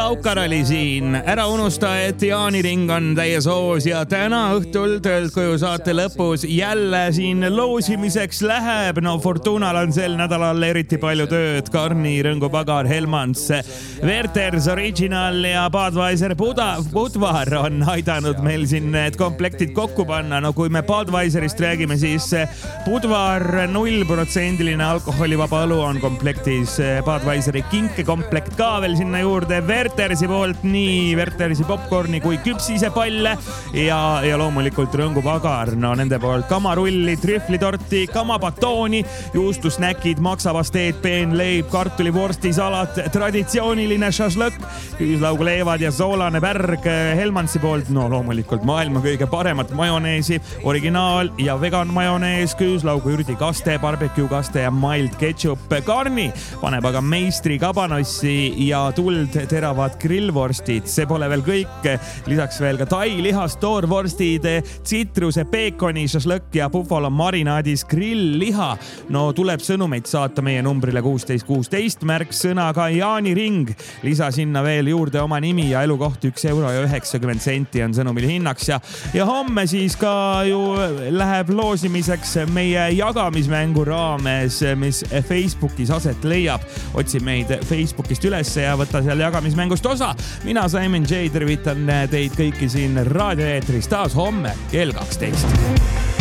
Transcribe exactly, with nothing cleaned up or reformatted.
Laukar oli siin. Ära unusta, et jaaniring on täies hoos ja täna õhtul Tööldkoju saate lõpus jälle siin loosimiseks läheb. No Fortunal on sel nädalal eriti palju tööd. Karni, Rõngu Pagar, Helmans, Werters, Original ja Budweiser Buda, Budvar on aidanud meil siin need komplektid kokku panna. No kui me Budweiserist räägime, siis Budvar null protsendiline alkoholivaba õlu on komplektis. Budweiseri kinkekomplekt ka veel sinna juurde, Wertersi poolt nii Wertersi popcorni kui küpsisepalle ja, ja loomulikult Rõngu Pagar. No nende poolt kamarulli, trühvlitorti, kamabatooni, juustusnäkid, maksapasteed, peenleib, kartulivorsti, salat, traditsiooniline šašlõkk, küüslaugu leivad ja soolane pärg. Helmansi poolt no loomulikult maailma kõige paremat majoneesi, originaal ja vegan majonees, küüslaugu ürdi kaste, barbecue kaste ja mild ketchup. Karni paneb aga meistri kabanossi ja tuld teravad grillvorstid. See pole veel kõik. Lisaks veel ka tai lihast, toorvorstid, tsitruse, peekoni, šašlõkk ja buffalo marinaadis grillliha. No tuleb sõnumeid saata meie numbrile kuusteist kuusteist, märk sõnaga jaaniring. Lisa sinna veel juurde oma nimi ja elukoht üks euro ja üheksakümmend senti on sõnumil hinnaks. Ja, ja homme siis ka ju läheb loosimiseks meie jagamismängu raames, mis Facebookis aset leiab. Otsi meid Facebookist üles ja võta seal jagamismängust osa. Mina Simon J tervitan teid kõiki siin raadioeetris taas homme kell kaksteist.